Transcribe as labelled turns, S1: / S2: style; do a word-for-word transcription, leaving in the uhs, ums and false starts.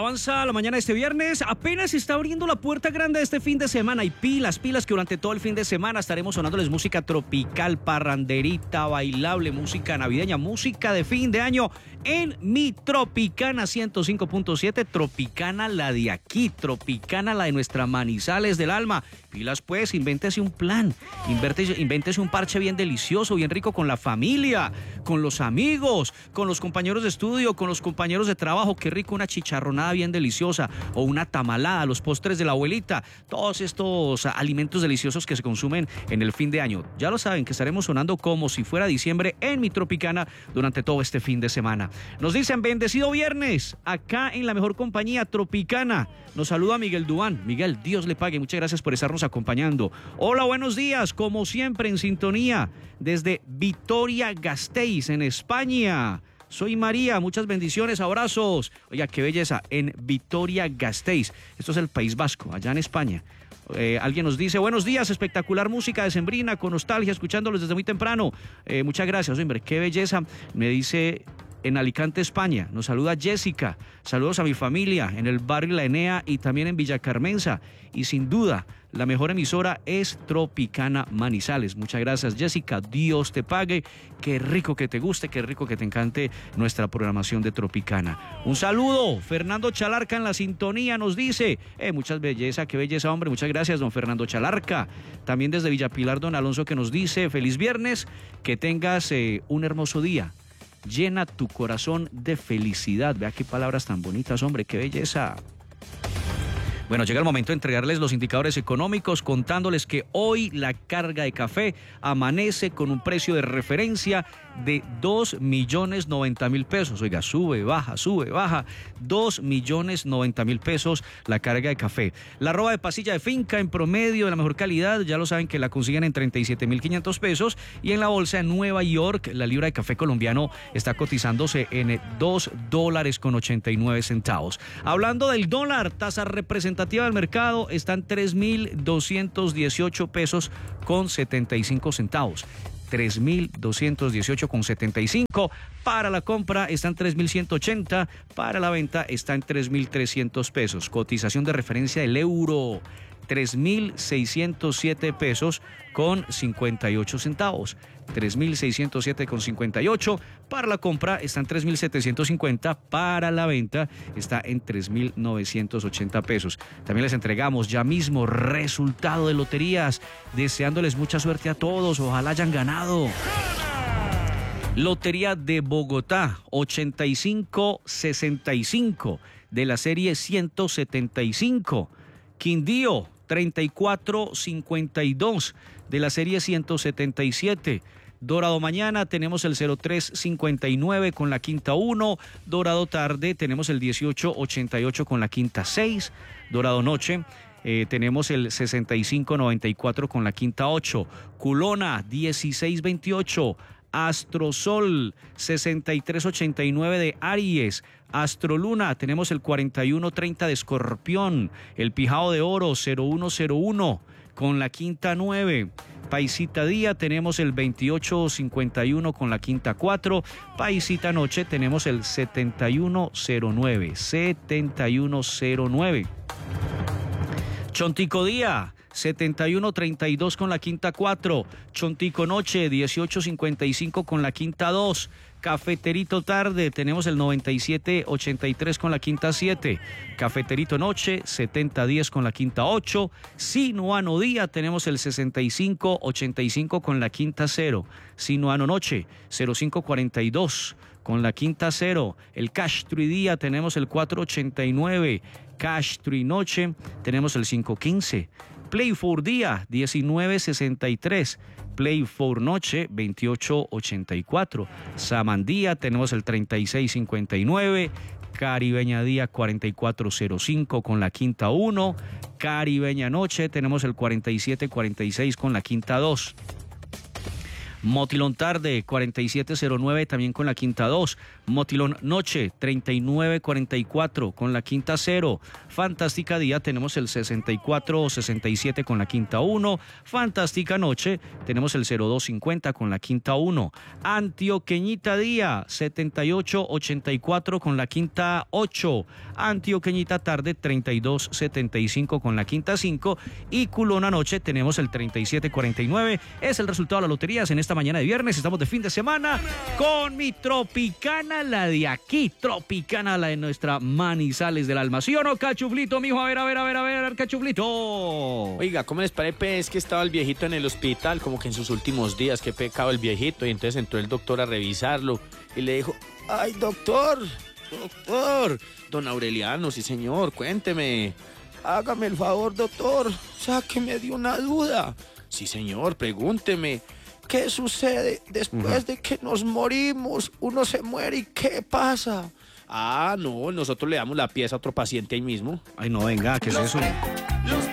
S1: avanza la mañana de este viernes, apenas se está abriendo la puerta grande de este fin de semana y pilas, pilas que durante todo el fin de semana estaremos sonándoles música tropical, parranderita, bailable, música navideña, música de fin de año en mi Tropicana ciento cinco punto siete, Tropicana la de aquí, Tropicana la de nuestra Manizales del alma. Pilas pues, invéntese un plan, invéntese, invéntese un parche bien delicioso, bien rico con la familia, con los amigos, con los compañeros de estudio, con los compañeros de trabajo. Qué rico una chicharronada bien deliciosa o una tamalada, los postres de la abuelita, todos estos alimentos deliciosos que se consumen en el fin de año. Ya lo saben que estaremos sonando como si fuera diciembre en mi Tropicana durante todo este fin de semana. Nos dicen bendecido viernes acá en la mejor compañía Tropicana. Nos saluda Miguel Dubán. Miguel, Dios le pague, muchas gracias por estarnos acompañando. Hola, buenos días, como siempre en sintonía desde Vitoria-Gasteiz en España. Soy María, muchas bendiciones, abrazos. Oiga, qué belleza, en Vitoria-Gasteiz. Esto es el País Vasco, allá en España. Eh, alguien nos dice, buenos días, espectacular música decembrina, con nostalgia, escuchándolos desde muy temprano. Eh, muchas gracias, hombre, qué belleza. Me dice en Alicante, España, nos saluda Jessica. Saludos a mi familia en el barrio La Enea y también en Villa Carmenza. Y sin duda, la mejor emisora es Tropicana Manizales. Muchas gracias, Jessica. Dios te pague. Qué rico que te guste, qué rico que te encante nuestra programación de Tropicana. Un saludo. Fernando Chalarca en la sintonía nos dice, eh, muchas belleza, qué belleza, hombre. Muchas gracias, don Fernando Chalarca. También desde Villapilar, don Alonso, que nos dice, feliz viernes, que tengas eh, un hermoso día. Llena tu corazón de felicidad. Vea qué palabras tan bonitas, hombre, qué belleza. Bueno, llega el momento de entregarles los indicadores económicos contándoles que hoy la carga de café amanece con un precio de referencia de dos millones noventa mil pesos. Oiga, sube, baja, sube, baja. dos millones noventa mil pesos la carga de café. La arroba de pasilla de finca en promedio de la mejor calidad, ya lo saben que la consiguen en treinta y siete mil quinientos pesos. Y en la bolsa de Nueva York, la libra de café colombiano está cotizándose en dos dólares con ochenta y nueve centavos. Hablando del dólar, tasa representativa del mercado está en tres mil doscientos dieciocho pesos con setenta y cinco centavos. tres mil doscientos dieciocho con setenta y cinco. Para la compra está en tres mil ciento ochenta, para la venta está en tres mil trescientos pesos. Cotización de referencia del euro, tres mil seiscientos siete pesos con cincuenta y ocho centavos. tres mil seiscientos siete con cincuenta y ocho. Para la compra está en tres mil setecientos cincuenta, para la venta está en tres mil novecientos ochenta pesos. También les entregamos ya mismo resultado de loterías, deseándoles mucha suerte a todos, ojalá hayan ganado. Lotería de Bogotá, ochenta y cinco sesenta y cinco de la serie ciento setenta y cinco. Quindío, treinta y cuatro cincuenta y dos de la serie ciento setenta y siete. Dorado mañana tenemos el cero tres cincuenta y nueve con la quinta uno. Dorado tarde tenemos el dieciocho ochenta y ocho con la quinta seis. Dorado noche eh, tenemos el sesenta y cinco noventa y cuatro con la quinta ocho. Culona dieciséis veintiocho. Astrosol sesenta y tres ochenta y nueve de Aries. Astroluna tenemos el cuarenta y uno treinta de Escorpión. El Pijao de Oro cero uno cero uno con la quinta nueve. Paisita Día tenemos el veintiocho cincuenta y uno con la quinta cuatro. Paisita Noche tenemos el setenta y uno cero nueve. setenta y uno cero nueve. Chontico Día, setenta y uno treinta y dos con la quinta cuatro. Chontico Noche, dieciocho cincuenta y cinco con la quinta dos. Cafeterito Tarde, tenemos el noventa y siete ochenta y tres con la quinta siete. Cafeterito Noche, setenta diez con la quinta ocho. Sinuano Día, tenemos el sesenta y cinco ochenta y cinco con la quinta cero. Sinuano Noche, cero cinco cuarenta y dos con la quinta cero. El Cash Tree Día, tenemos el cuatro ochenta y nueve. Cash Tree Noche, tenemos el cinco quince. Play for Día, diecinueve sesenta y tres. Play for Noche, veintiocho ochenta y cuatro. Samandía, tenemos el treinta y seis cincuenta y nueve. Caribeña Día, cuarenta y cuatro cero cinco con la quinta uno. Caribeña Noche, tenemos el cuarenta y siete cuarenta y seis con la quinta dos. Motilón tarde, cuarenta y siete cero nueve también con la quinta dos. Motilón noche, treinta y nueve cuarenta y cuatro con la quinta cero. Fantástica día tenemos el sesenta y cuatro sesenta y siete con la quinta uno. Fantástica noche tenemos el cero dos cincuenta con la quinta uno. Antioqueñita día, setenta y ocho ochenta y cuatro con la quinta ocho. Antioqueñita tarde, treinta y dos setenta y cinco con la quinta cinco. Y Culona noche tenemos el treinta y siete cuarenta y nueve. Es el resultado de las loterías en esta mañana de viernes. Estamos de fin de semana con mi Tropicana, la de aquí, Tropicana, la de nuestra Manizales del alma. ¿Sí o no, Cachuflito, mijo? A ver, a ver, a ver, a ver, Cachuflito.
S2: Oiga, ¿cómo les parece? Es que estaba el viejito en el hospital, como que en sus últimos días, qué pecado el viejito. Y entonces entró el doctor a revisarlo y le dijo: ay, doctor, doctor, don Aureliano, sí señor, cuénteme. Hágame el favor, doctor, sáqueme de una duda. Sí señor, pregúnteme. ¿Qué sucede después de que nos morimos? Uno se muere y ¿qué pasa? Ah, no, nosotros le damos la pieza a otro paciente ahí mismo.
S1: Ay, no, venga, ¿qué es eso?